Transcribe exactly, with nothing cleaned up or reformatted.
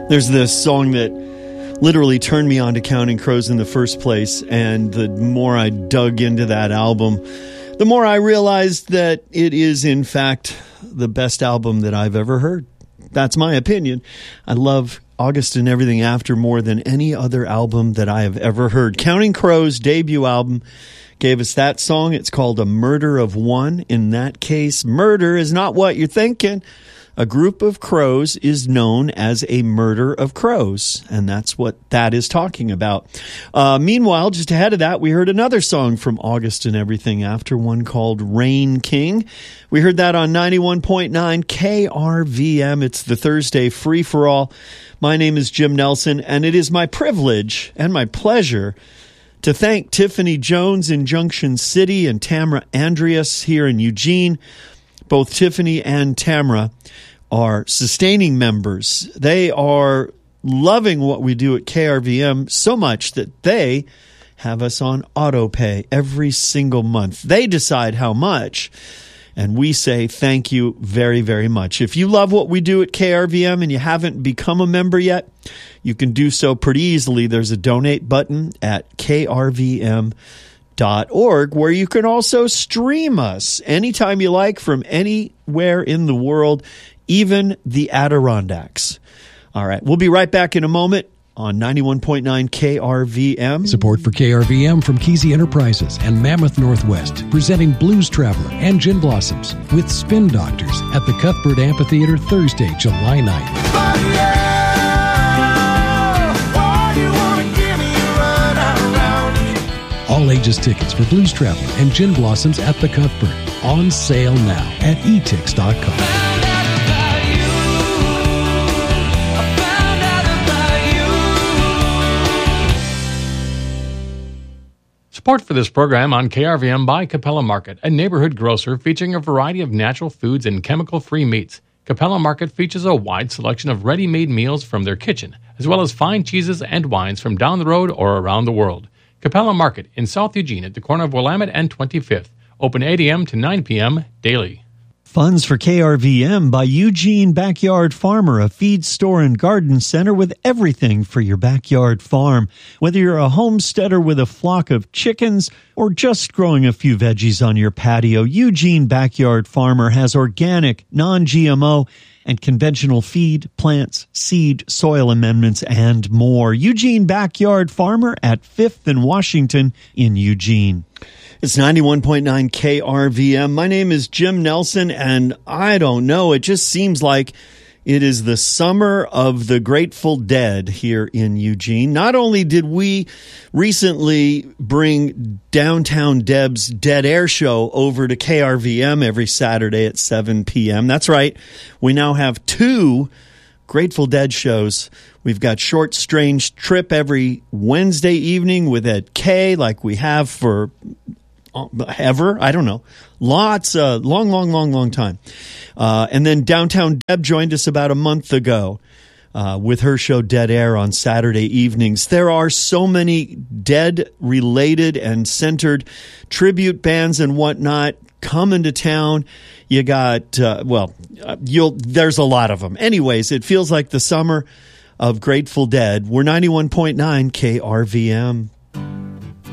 There's this song that literally turned me on to Counting Crows in the first place, and the more I dug into that album, the more I realized that it is, in fact, the best album that I've ever heard. That's my opinion. I love August and Everything After more than any other album that I have ever heard. Counting Crows' debut album gave us that song. It's called A Murder of One. In that case, murder is not what you're thinking. A group of crows is known as a murder of crows, and that's what that is talking about. Uh, meanwhile, just ahead of that, we heard another song from August and Everything After, one called Rain King. We heard that on ninety-one point nine K R V M. It's the Thursday free-for-all. My name is Jim Nelson, and it is my privilege and my pleasure to thank Tiffany Jones in Junction City and Tamara Andreas here in Eugene. Both Tiffany and Tamara are sustaining members. They are loving what we do at K R V M so much that they have us on auto pay every single month. They decide how much, and we say thank you very, very much. If you love what we do at K R V M and you haven't become a member yet, you can do so pretty easily. There's a donate button at K R V M dot org, where you can also stream us anytime you like from anywhere in the world, even the Adirondacks. All right, we'll be right back in a moment on ninety-one point nine K R V M. Support for K R V M from Kesey Enterprises and Mammoth Northwest, presenting Blues Traveler and Gin Blossoms with Spin Doctors at the Cuthbert Amphitheater Thursday, July ninth. All ages tickets for Blues Traveler and Gin Blossoms at the Cuthbert. On sale now at e tix dot com. Support for this program on K R V M by Capella Market, a neighborhood grocer featuring a variety of natural foods and chemical-free meats. Capella Market features a wide selection of ready-made meals from their kitchen, as well as fine cheeses and wines from down the road or around the world. Capella Market in South Eugene at the corner of Willamette and twenty-fifth. Open eight a.m. to nine p.m. daily. Funds for K R V M by Eugene Backyard Farmer, a feed store and garden center with everything for your backyard farm. Whether you're a homesteader with a flock of chickens or just growing a few veggies on your patio, Eugene Backyard Farmer has organic, non-G M O, and conventional feed, plants, seed, soil amendments, and more. Eugene Backyard Farmer at fifth and Washington in Eugene. It's ninety-one point nine K R V M. My name is Jim Nelson, and I don't know, it just seems like it is the summer of the Grateful Dead here in Eugene. Not only did we recently bring Downtown Deb's Dead Air Show over to K R V M every Saturday at seven p.m. That's right. We now have two Grateful Dead shows. We've got Short Strange Trip every Wednesday evening with Ed Kay, like we have for ever. I don't know. Lots, uh, long, long, long, long time. Uh, and then Downtown Deb joined us about a month ago uh, with her show Dead Air on Saturday evenings. There are so many Dead-related and centered tribute bands and whatnot coming to town. You got, uh, well, you'll there's a lot of them. Anyways, it feels like the summer of Grateful Dead. We're ninety-one point nine K R V M.